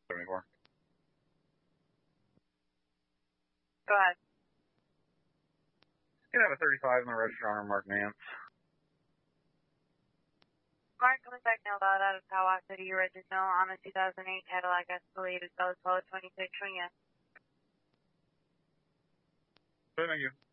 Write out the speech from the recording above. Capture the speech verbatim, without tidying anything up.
seventy-four. Go ahead. You have a thirty-five in the register on Mark Nance. Mark, coming back now about out of Powhatan City, Original on a two thousand eight Cadillac Escalade, South Pole twenty-six, swing in. Thank you.